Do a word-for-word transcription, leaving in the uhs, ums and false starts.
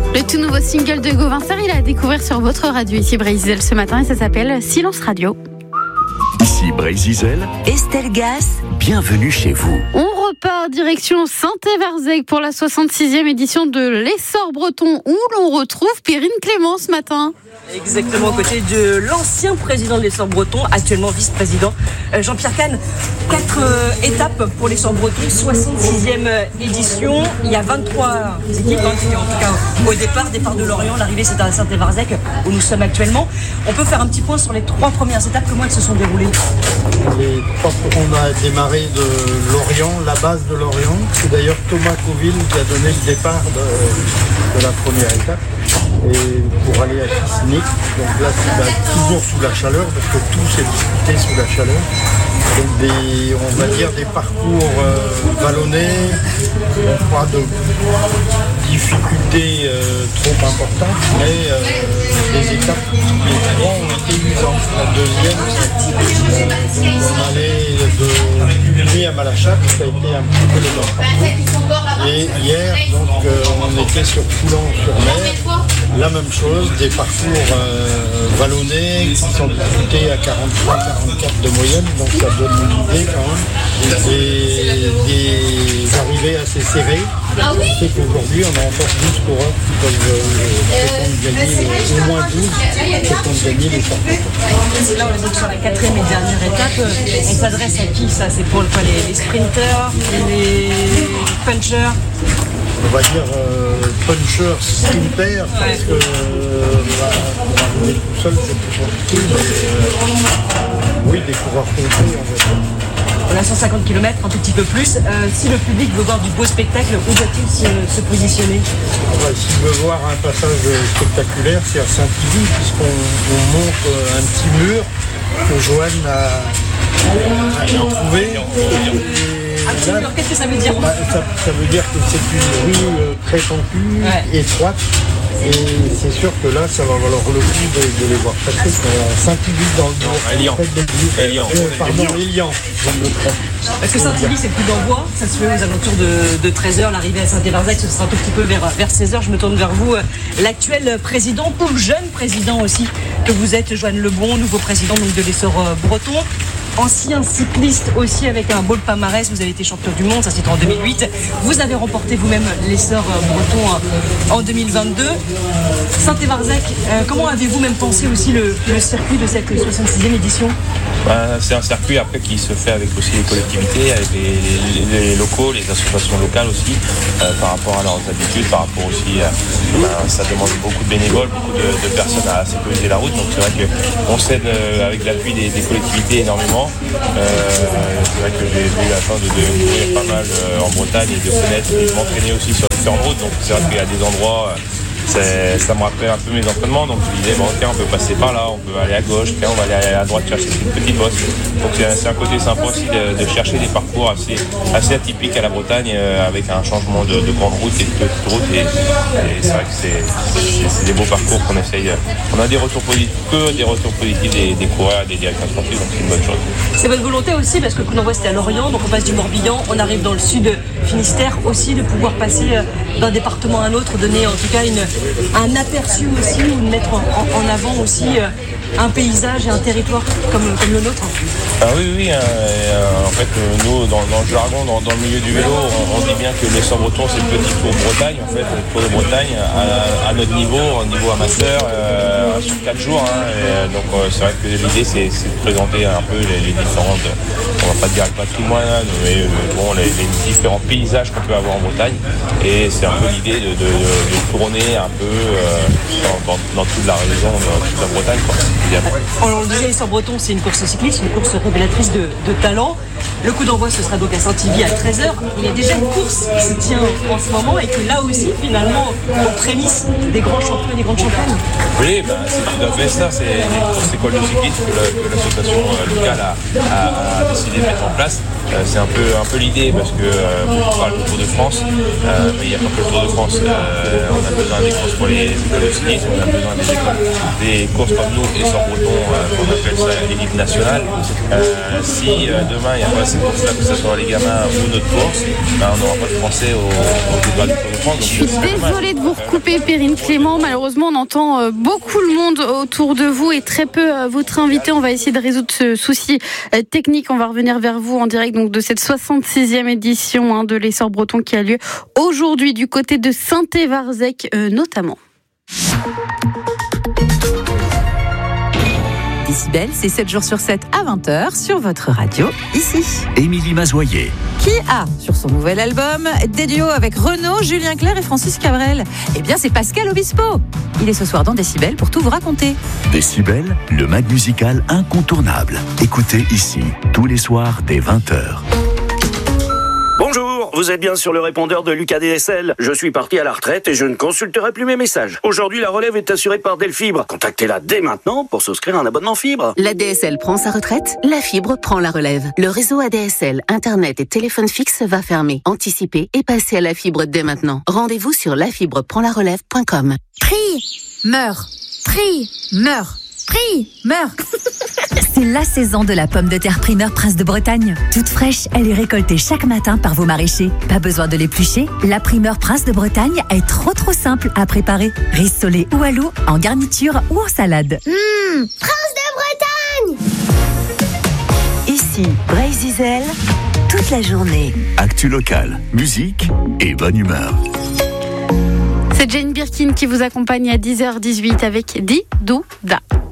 Le tout nouveau single de Gauvin Serre, il a à découvrir sur votre radio ici Brésil ce matin et ça s'appelle Silence Radio. Ici Brésil, Estelle Gas, bienvenue chez vous. On repart direction Saint-Évarzec pour la soixante-sixième édition de l'Essor Breton où l'on retrouve Perrine Clément ce matin. Exactement, aux côtés de l'ancien président de l'Essor Breton, actuellement vice-président, Jean-Pierre Kahn. Quatre euh, étapes pour l'Essor Breton, soixante-sixième édition. Il y a vingt-trois équipes hein, qui étaient en tout cas au départ, départ de Lorient. L'arrivée c'est à Saint-Évarzec où nous sommes actuellement. On peut faire un petit point sur les trois premières étapes, comment elles se sont déroulées? Les trois, on a démarré de Lorient, la base de Lorient. C'est d'ailleurs Thomas Coville qui a donné le départ de, de la première étape. Et pour aller à Kissigny, donc là c'est toujours sous la chaleur parce que tout s'est disputé sous la chaleur. Donc des, on va dire des parcours euh, vallonnés, pas de difficultés euh, trop importantes, mais euh, des étapes, les trois ont été usantes. La deuxième, euh, on allait de Puligny à Malachat, ça a été un petit peu le long parcours. Et hier, donc, euh, on était sur Toulon-sur-Mer. La même chose, des parcours euh, vallonnés qui sont disputés à quarante-trois quarante-quatre de moyenne, donc ça donne une idée quand même. Et des arrivées assez serrées. C'est qu'aujourd'hui, on a encore douze coureurs qui peuvent euh, gagner, au moins douze qui peuvent gagner les cent. Là, on est donc sur la quatrième et dernière étape. Elle s'adresse à qui ça? C'est pour quoi, les, les sprinters, les punchers? On va dire euh, puncher, sprinter, parce que euh, pour arriver tout seul, c'est plus compliqué, mais euh, oui, des coureurs complets, on va dire. On a cent cinquante kilomètres, un tout petit peu plus. Euh, si le public veut voir du beau spectacle, où doit-il se, se positionner? Ouais, s'il veut voir un passage spectaculaire, c'est à Saint-Yves, puisqu'on on monte un petit mur que Joanne a, a trouvé. Un petit mur, qu'est-ce que ça veut dire? Bah, ça, ça veut dire que c'est une rue euh, très tendue, ouais. étroite. Et c'est sûr que là, ça va valoir le coup de, de les voir passer. C'est Saint-Yves dans le nord. Elian. Elian. Euh, pardon, Elian. Parce que Saint-Yves, c'est le coup d'envoi. Ça se fait aux alentours de, de treize heures. L'arrivée à Saint-Évarzec, ce sera un tout petit peu vers, vers seize heures. Je me tourne vers vous. L'actuel président, ou le jeune président aussi, que vous êtes, Joanne Lebon, nouveau président donc, de l'Essor Breton. Ancien cycliste aussi avec un beau palmarès, vous avez été champion du monde, ça c'était en deux mille huit. Vous avez remporté vous-même l'Essor Breton en deux mille vingt-deux. Saint-Évarzec, euh, comment avez-vous même pensé aussi le, le circuit de cette soixante-sixième édition? Ben, c'est un circuit après qui se fait avec aussi les collectivités, avec les, les, les locaux, les associations locales aussi, euh, par rapport à leurs habitudes, par rapport aussi à, ben, ça demande beaucoup de bénévoles, beaucoup de, de personnes à sécuriser la route, donc c'est vrai qu'on s'aide euh, avec l'appui des, des collectivités énormément. Euh, c'est vrai que j'ai eu la chance de, de courir pas mal euh, en Bretagne et de connaître et de m'entraîner aussi sur différentes routes, donc c'est vrai qu'il y a des endroits euh, C'est, ça me rappelle un peu mes entraînements, donc je disais bon ok on peut passer par là, on peut aller à gauche, on va aller à droite chercher une petite bosse. Donc c'est, c'est un côté sympa aussi de, de chercher des parcours assez, assez atypiques à la Bretagne euh, avec un changement de, de grande route et de petite route et, et c'est vrai que c'est, c'est, c'est des beaux parcours qu'on essaye. On a des retours positifs, que des retours positifs des, des coureurs, des directeurs sportifs, donc c'est une bonne chose. C'est votre volonté aussi parce que le coup d'envoi c'était à Lorient, donc on passe du Morbihan, on arrive dans le sud Finistère aussi de pouvoir passer d'un département à un autre, donner en tout cas une un aperçu aussi ou de mettre en, en avant aussi euh, un paysage et un territoire comme, comme le nôtre. Ah oui, oui, euh, euh, en fait, euh, nous, dans, dans le jargon, dans, dans le milieu du vélo, on, on dit bien que l'Essor Breton, c'est le petit Tour Bretagne, en fait, le Tour de Bretagne, à, à notre niveau, au niveau amateur, euh, sur quatre jours. Hein, et, donc, euh, c'est vrai que l'idée, c'est, c'est de présenter un peu les, les différentes, on va pas dire le patrimoine, mais euh, bon, les, les différents paysages qu'on peut avoir en Bretagne. Et c'est un peu l'idée de, de, de tourner un peu euh, dans, dans, dans toute la région, dans toute la Bretagne, quoi. On le disait, l'Essor Breton, c'est une course cycliste, une course révélatrice de, de talent. Le coup d'envoi, ce sera donc à Saint-Yves à treize heures. Il y a déjà une course qui se tient en ce moment et que là aussi, finalement, on prémisse des grands champions et des grandes championnes. Oui, ben, c'est tout à fait ça. C'est une course école de cyclisme que, le, que l'association locale a, a, a décidé de mettre en place. Euh, c'est un peu, un peu l'idée parce que euh, on parle du Tour de France, euh, mais il n'y a pas que le Tour de France. Euh, on a besoin des courses pour les écoles de ski, on a besoin des, écoles, des courses comme nous et sans breton, euh, on appelle ça l'élite nationale. Euh, si euh, demain il n'y a pas ces courses-là, que ce soit les gamins ou notre course, ben, on n'aura pas de Français au, au départ du Tour de France. Je suis désolée de vous recouper, Perrine Clément. Malheureusement, on entend euh, beaucoup le monde autour de vous et très peu euh, votre invité. On va essayer de résoudre ce souci euh, technique. On va revenir vers vous en direct donc, de cette soixante-sixième édition hein, de l'Essor breton qui a lieu aujourd'hui du côté de Saint-Évarzec euh, notamment. Décibel, c'est sept jours sur sept à vingt heures sur votre radio, ici. Émilie Mazoyer. Qui a, sur son nouvel album, des duos avec Renaud, Julien Clerc et Francis Cabrel? Eh bien, c'est Pascal Obispo. Il est ce soir dans Décibel pour tout vous raconter. Décibel, le mag musical incontournable. Écoutez ici, tous les soirs dès vingt heures. Bonjour, vous êtes bien sur le répondeur de Lucas D S L. Je suis parti à la retraite et je ne consulterai plus mes messages. Aujourd'hui, la relève est assurée par Delfibre. Contactez-la dès maintenant pour souscrire un abonnement fibre. La D S L prend sa retraite, la fibre prend la relève. Le réseau A D S L, Internet et téléphone fixe va fermer. Anticipez et passez à la fibre dès maintenant. Rendez-vous sur la fibre prend la relève point com. Prix, meurt, prix, meurt, prix, meurt. C'est la saison de la pomme de terre primeur Prince de Bretagne. Toute fraîche, elle est récoltée chaque matin par vos maraîchers. Pas besoin de l'éplucher, la primeur Prince de Bretagne est trop trop simple à préparer. Rissolée ou à l'eau, en garniture ou en salade. Mmh, Prince de Bretagne. Ici, Brézizel, toute la journée. Actu locale, musique et bonne humeur. C'est Jane Birkin qui vous accompagne à dix heures dix-huit avec Didouda.